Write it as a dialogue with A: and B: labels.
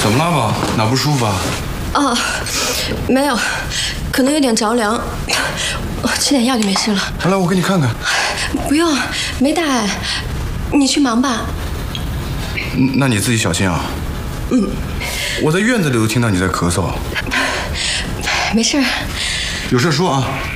A: 怎么了吧？哪不舒服啊？
B: 哦，没有，可能有点着凉，我吃点药就没事了。
A: 来，我给你看看。
B: 不用，没带，你去忙吧。
A: 那你自己小心啊。
B: 嗯。
A: 我在院子里都听到你在咳嗽。
B: 没事。
A: 有事说啊。